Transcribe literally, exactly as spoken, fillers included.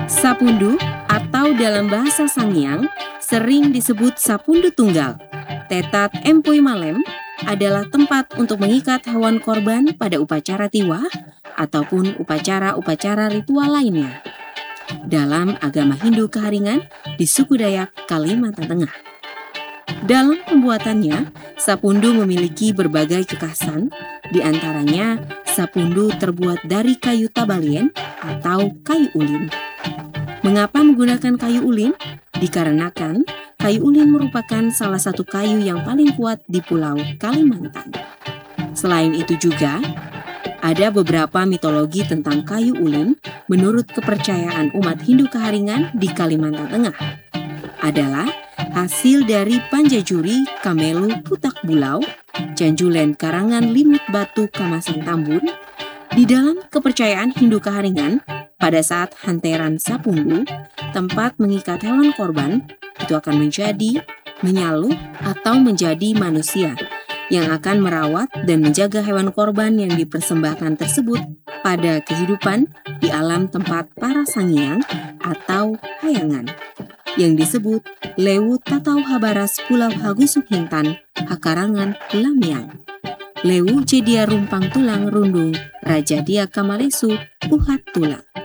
Sapundu atau dalam bahasa Sanghyang sering disebut Sapundu Tunggal, Tetat Empoi Malem, adalah tempat untuk mengikat hewan korban pada upacara tiwah ataupun upacara-upacara ritual lainnya. Dalam agama Hindu Keharingan di suku Dayak Kalimantan Tengah. Dalam pembuatannya, sapundu memiliki berbagai kekhasan, di antaranya sapundu terbuat dari kayu tabalien atau kayu ulin. Mengapa menggunakan kayu ulin? Dikarenakan kayu ulin merupakan salah satu kayu yang paling kuat di Pulau Kalimantan. Selain itu juga, ada beberapa mitologi tentang kayu ulin menurut kepercayaan umat Hindu Keharingan di Kalimantan Tengah. Adalah hasil dari Panjajuri Kamelu Putak Bulau, Janjulen Karangan Limut Batu Kamasan Tambun. Di dalam kepercayaan Hindu Keharingan, pada saat hanteran sapundu, tempat mengikat hewan korban itu akan menjadi menyalu atau menjadi manusia yang akan merawat dan menjaga hewan korban yang dipersembahkan tersebut pada kehidupan di alam tempat para sangyang atau hayangan, yang disebut Lewu Tatau Habaras Pulau Hagusuk Hintan, Hakarangan Lamiang. Lewu Jedia Rumpang Tulang Rundung, Raja Dia Kamalesu, Uhat Tulang.